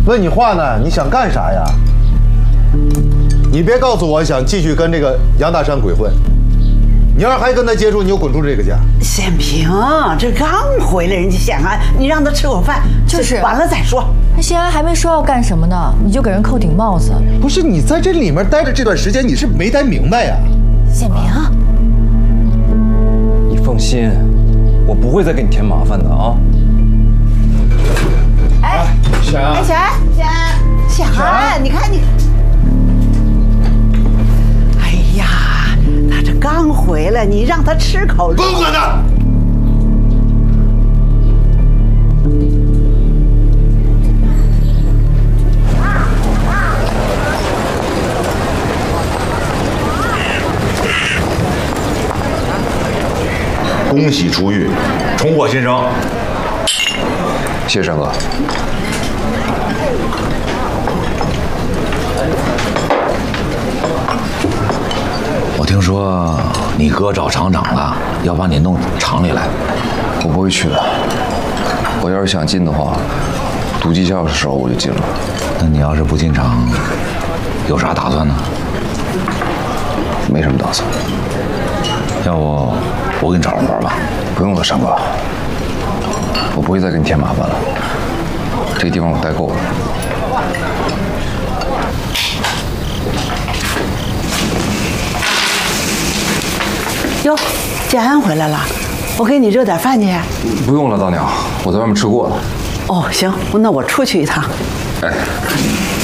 问你话呢，你想干啥呀？你别告诉我想继续跟这个杨大山鬼混。你要是还跟他接触，你就滚出这个家。 显平，这刚回来，人家显安，你让他吃口饭， 就是完了再说。 那显安还没说要干什么呢，你就给人扣顶帽子。 不是你在这里面待着这段时间，你是没待明白呀？ 显平， 你放心，我不会再给你添麻烦的啊。 哎， 显安， 显安，你看你，哎呀，他这刚回来，你让他吃口肉。 不管他。 恭喜出狱，重获新生。 谢谢山哥。 我听说你哥找厂长了，要把你弄厂里来。 我不会去的。我要是想进的话，读技校的时候我就进了。 那你要是不进厂，有啥打算呢？ 没什么打算。 要不我给你找个活吧？ 不用了，山哥。我不会再给你添麻烦了。这个地方我待够了。 哟，建安回来了，我给你热点饭去。 不用了，大娘，我在外面吃过了。 哦，行，那我出去一趟。 哎。